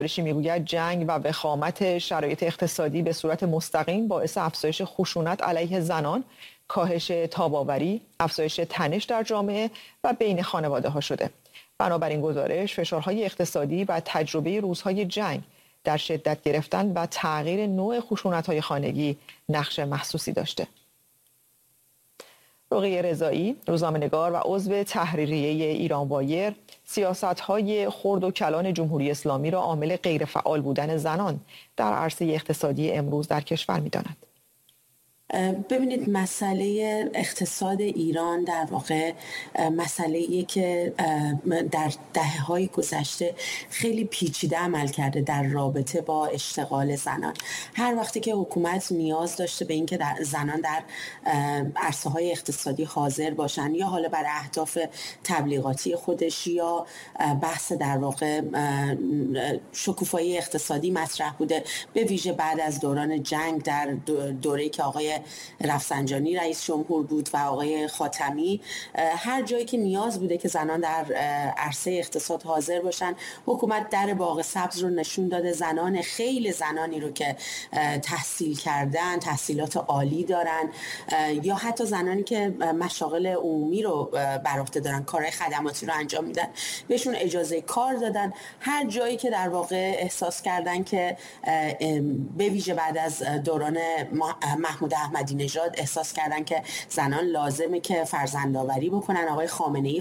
گزارشی میگوید جنگ و وخامت شرایط اقتصادی به صورت مستقیم باعث افزایش خشونت علیه زنان، کاهش تاب‌آوری، افزایش تنش در جامعه و بین خانواده‌ها شده. بنابراین گزارش فشارهای اقتصادی و تجربه روزهای جنگ در شدت گرفتن و تغییر نوع خشونت‌های خانگی نقش محسوسی داشته. رقیه رضایی، روزنامه‌نگار و عضو تحریریه ایران وایر، سیاست‌های خرد و کلان جمهوری اسلامی را عامل غیرفعال بودن زنان در عرصه اقتصادی امروز در کشور می‌داند. ببینید، مسئله اقتصاد ایران در واقع مسئله‌ایه که در دهه‌های گذشته خیلی پیچیده عمل کرده در رابطه با اشتغال زنان. هر وقتی که حکومت نیاز داشته به اینکه زنان در عرصه‌های اقتصادی حاضر باشن، یا حالا برای اهداف تبلیغاتی خودش یا بحث در واقع شکوفایی اقتصادی مطرح بوده، به ویژه بعد از دوران جنگ در دوره‌ای که آقای رفسنجانی رئیس جمهور بود و آقای خاتمی، هر جایی که نیاز بوده که زنان در عرصه اقتصاد حاضر باشن، حکومت در باغ سبز رو نشون داده. خیلی زنانی رو که تحصیل کردن، تحصیلات عالی دارن، یا حتی زنانی که مشاغل عمومی رو بر عهده دارن، کارهای خدماتی رو انجام میدن، بهشون اجازه کار دادن. هر جایی که در واقع احساس کردن که به ویژه بعد از دوران محمود احمدی نژاد احساس کردن که زنان لازمه که فرزندآوری بکنن، آقای خامنه‌ای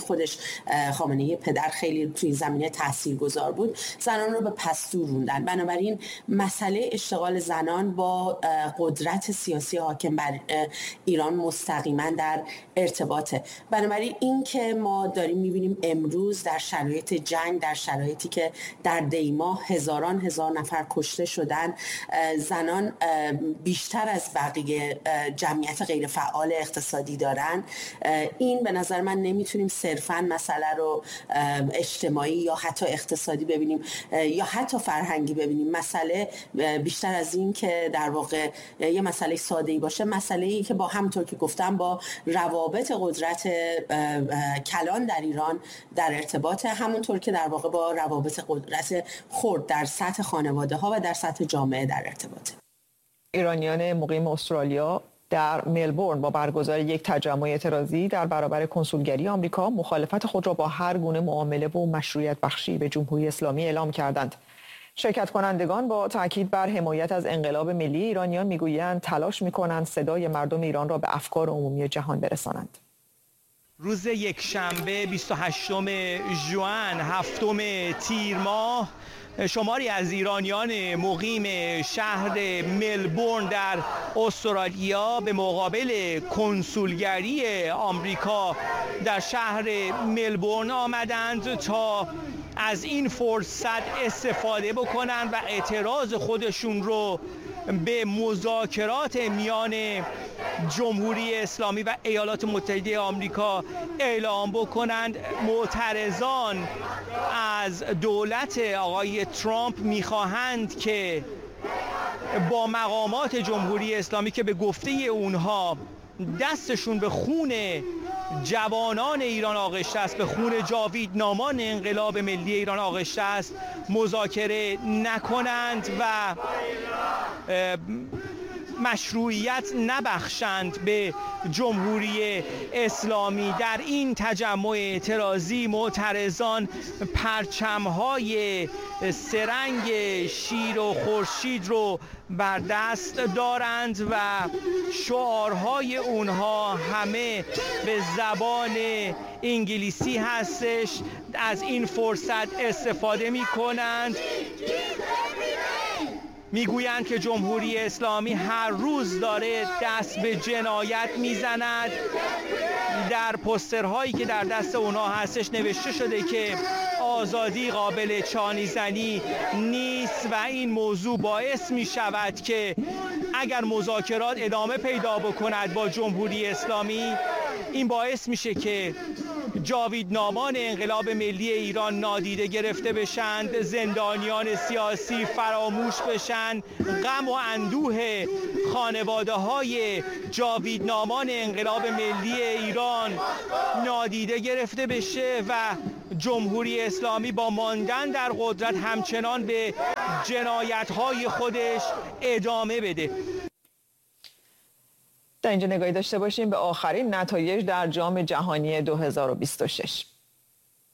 پدر خیلی توی زمینه تاثیرگذار بود، زنان رو به پستو روندن. بنابراین مسئله اشتغال زنان با قدرت سیاسی حاکم بر ایران مستقیما در ارتباطه. بنابراین این که ما داریم می‌بینیم امروز در شرایط جنگ، در شرایطی که در دیماه هزار نفر کشته شدن، زنان بیشتر از بقیه جمعیت غیر فعال اقتصادی دارن، این به نظر من نمیتونیم صرفاً مسئله رو اجتماعی یا حتی اقتصادی ببینیم یا حتی فرهنگی ببینیم. مسئله بیشتر از این که در واقع یه مسئله ساده‌ای باشه، مسئله‌ای که با همونطور که گفتم با روابط قدرت کلان در ایران در ارتباط، همونطور که در واقع با روابط قدرت خرد در سطح خانواده‌ها و در سطح جامعه در ارتباطه. ایرانیان مقیم استرالیا در ملبورن با برگزاری یک تجمع اعتراضی در برابر کنسولگری آمریکا مخالفت خود را با هر گونه معامله و مشروعیت بخشی به جمهوری اسلامی اعلام کردند. شرکت کنندگان با تاکید بر حمایت از انقلاب ملی ایرانیان میگویند تلاش میکنند صدای مردم ایران را به افکار عمومی جهان برسانند. روز یکشنبه 28 ژوئن، هفتم تیر ماه، شماری از ایرانیان مقیم شهر ملبورن در استرالیا به مقابل کنسولگری آمریکا در شهر ملبورن آمدند تا از این فرصت استفاده بکنند و اعتراض خودشون رو به مذاکرات میان جمهوری اسلامی و ایالات متحده آمریکا اعلام بکنند. معترضان از دولت آقای ترامپ میخواهند که با مقامات جمهوری اسلامی که به گفته اونها دستشون به خون جوانان ایران آغشته است، به خون جاویدنامان انقلاب ملی ایران آغشته است، مذاکره نکنند و مشروعیت نبخشند به جمهوری اسلامی. در این تجمع اعتراضی معترضان پرچم‌های سرنگ شیر و خورشید رو بر دست دارند و شعارهای اونها همه به زبان انگلیسی هستش. از این فرصت استفاده می‌کنند، میگویند که جمهوری اسلامی هر روز داره دست به جنایت میزند. در پوسترهایی که در دست اونها هستش نوشته شده که آزادی قابل چانی زنی نیست و این موضوع باعث می شود که اگر مذاکرات ادامه پیدا بکند با جمهوری اسلامی، این باعث میشه که جاویدنامان انقلاب ملی ایران نادیده گرفته بشند، زندانیان سیاسی فراموش بشن، غم و اندوه خانواده های جاویدنامان انقلاب ملی ایران نادیده گرفته بشه و جمهوری اسلامی با ماندن در قدرت همچنان به جنایت‌های خودش ادامه بده. در اینجا نگاهی داشته باشیم به آخرین نتایج در جام جهانی 2026.